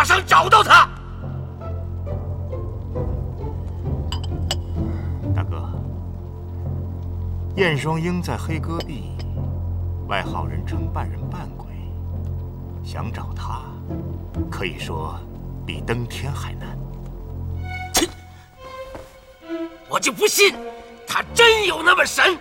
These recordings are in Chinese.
上找到他。 大哥，燕双鹰在黑戈壁，外号人称半人半鬼，想找他，可以说比登天还难。 切！我就不信他真有那么神。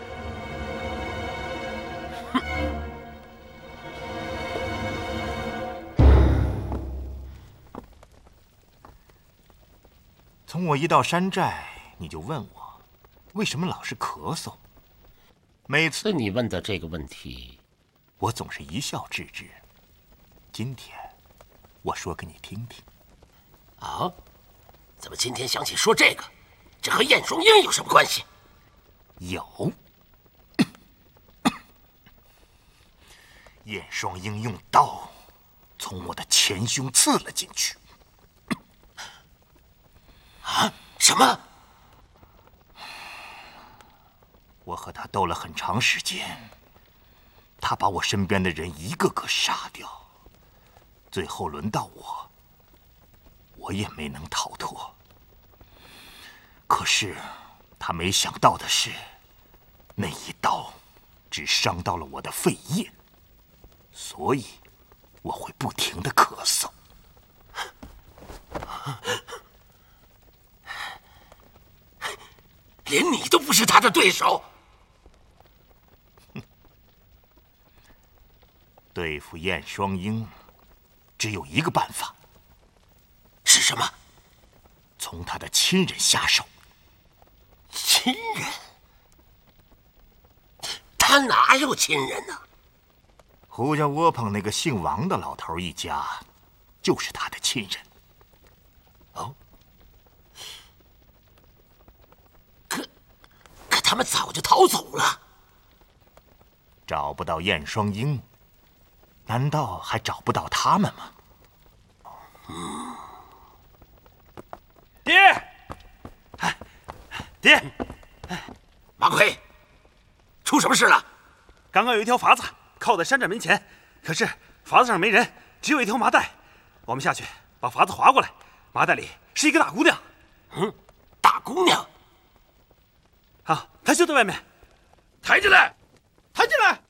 从我一到山寨，你就问我，为什么老是咳嗽？每次你问的这个问题， 我总是一笑置之。今天，我说给你听听。 啊？怎么今天想起说这个？这和燕双鹰有什么关系？ 有。燕双鹰用刀从我的前胸刺了进去。 啊？什么？ 我和他斗了很长时间，他把我身边的人一个个杀掉，最后轮到我，我也没能逃脱。可是他没想到的是，那一刀只伤到了我的肺叶，所以我会不停地咳嗽。 连你都不是他的对手。 对付燕双鹰，只有一个办法。 是什么？ 从他的亲人下手。 亲人？他哪有亲人呢？ 胡家窝棚那个姓王的老头一家，就是他的亲人。 哦。可他们早就逃走了。 找不到燕双鹰，难道还找不到他们吗？ 爹，爹， 马奎，出什么事了？ 刚刚有一条筏子靠在山寨门前，可是筏子上没人，只有一条麻袋。我们下去把筏子划过来，麻袋里是一个大姑娘。 大姑娘。 好，她就在外面。 抬进来， 抬进来。